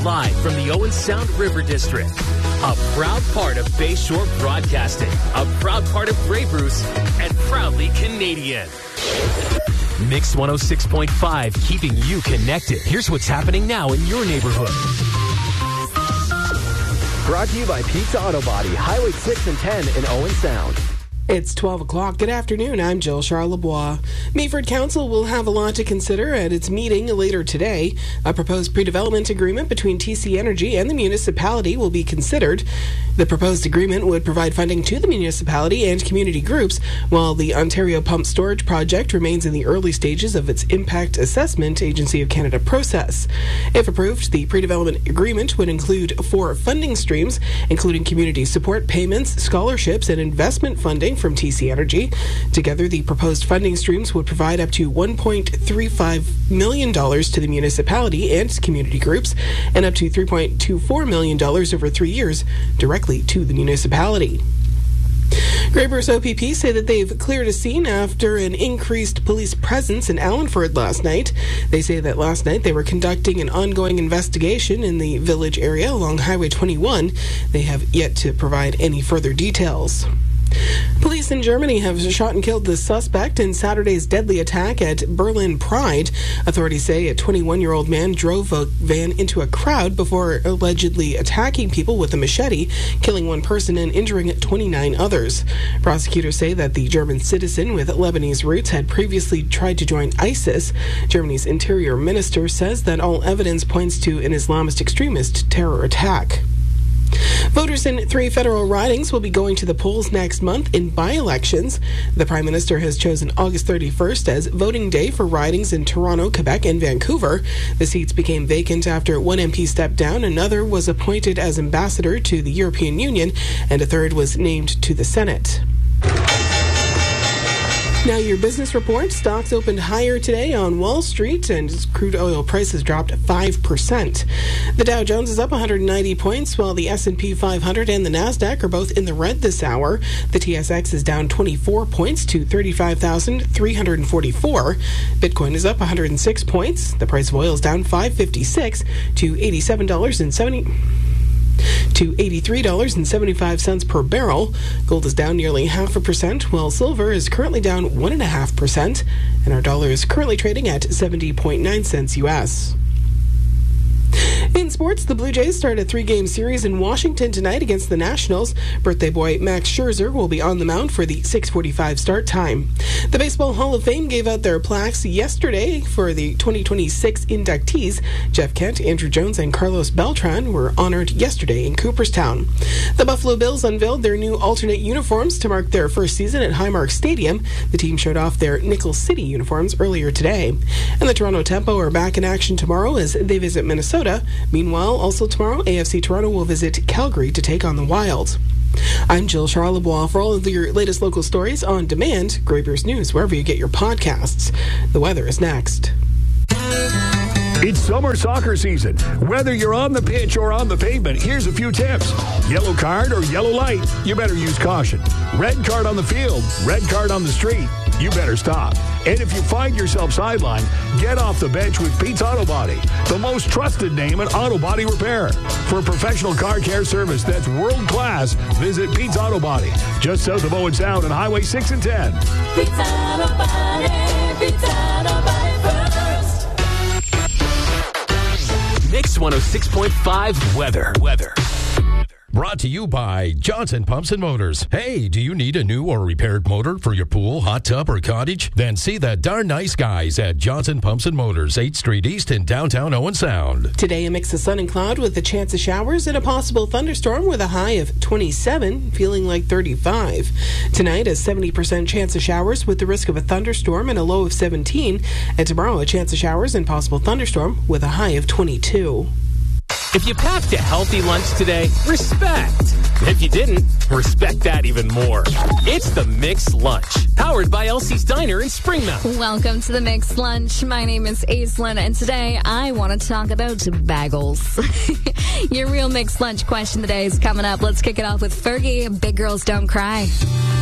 live from the Owen Sound River District. A proud part of Bayshore Broadcasting, a proud part of Grey Bruce, and proudly Canadian. Mix 106.5, keeping you connected. Here's what's happening now in your neighborhood. Brought to you by Pizza Auto Body, Highway 6 and 10 in Owen Sound. It's 12 o'clock. Good afternoon. I'm Jill Charlebois. Meaford Council will have a lot to consider at its meeting later today. A proposed pre-development agreement between TC Energy and the municipality will be considered. The proposed agreement would provide funding to the municipality and community groups, while the Ontario Pump Storage Project remains in the early stages of its Impact Assessment Agency of Canada process. If approved, the pre-development agreement would include 4 funding streams, including community support payments, scholarships, and investment funding from TC Energy. Together, the proposed funding streams would provide up to $1.35 million to the municipality and community groups, and up to $3.24 million over 3 years directly to the municipality. Grey Bruce OPP say that they've cleared a scene after an increased police presence in Allenford last night. They say that last night they were conducting an ongoing investigation in the village area along Highway 21. They have yet to provide any further details. Police in Germany have shot and killed the suspect in Saturday's deadly attack at Berlin Pride. Authorities say a 21-year-old man drove a van into a crowd before allegedly attacking people with a machete, killing 1 person and injuring 29 others. Prosecutors say that the German citizen with Lebanese roots had previously tried to join ISIS. Germany's interior minister says that all evidence points to an Islamist extremist terror attack. Voters in 3 federal ridings will be going to the polls next month in by-elections. The Prime Minister has chosen August 31st as voting day for ridings in Toronto, Quebec, and Vancouver. The seats became vacant after 1 MP stepped down, another was appointed as ambassador to the European Union, and a third was named to the Senate. Now your business report. Stocks opened higher today on Wall Street and crude oil prices dropped 5%. The Dow Jones is up 190 points while the S&P 500 and the Nasdaq are both in the red this hour. The TSX is down 24 points to 35,344. Bitcoin is up 106 points. The price of oil is down $5.56 to $83.75 per barrel. Gold is down nearly 0.5%, while silver is currently down 1.5%, and our dollar is currently trading at 70.9 cents U.S. In sports, the Blue Jays start a 3-game series in Washington tonight against the Nationals. Birthday boy Max Scherzer will be on the mound for the 6:45 start time. The Baseball Hall of Fame gave out their plaques yesterday for the 2026 inductees. Jeff Kent, Andrew Jones, and Carlos Beltran were honored yesterday in Cooperstown. The Buffalo Bills unveiled their new alternate uniforms to mark their first season at Highmark Stadium. The team showed off their Nickel City uniforms earlier today. And the Toronto Tempo are back in action tomorrow as they visit Minnesota. Meanwhile, also tomorrow, AFC Toronto will visit Calgary to take on the Wild. I'm Jill Charlebois. For all of your latest local stories on demand, Grey Bruce News, wherever you get your podcasts. The weather is next. It's summer soccer season. Whether you're on the pitch or on the pavement, here's a few tips. Yellow card or yellow light, you better use caution. Red card on the field, red card on the street, you better stop. And if you find yourself sidelined, get off the bench with Pete's Auto Body, the most trusted name in auto body repair. For professional car care service that's world class, visit Pete's Auto Body, just south of Owen Sound on Highway 6 and 10. Pete's Auto Body, Pete's Auto Body first. Mix 106.5 weather. Brought to you by Johnson Pumps and Motors. Hey, do you need a new or repaired motor for your pool, hot tub, or cottage? Then see the darn nice guys at Johnson Pumps and Motors, 8th Street East in downtown Owen Sound. Today, a mix of sun and cloud with a chance of showers and a possible thunderstorm with a high of 27, feeling like 35. Tonight, a 70% chance of showers with the risk of a thunderstorm and a low of 17. And tomorrow, a chance of showers and possible thunderstorm with a high of 22. If you packed a healthy lunch today, respect. If you didn't, respect that even more. It's the Mixed Lunch, powered by Elsie's Diner in Springmount. Welcome to the Mixed Lunch. My name is Aislinn, and today I want to talk about bagels. Your real Mixed Lunch question today is coming up. Let's kick it off with Fergie, Big Girls Don't Cry.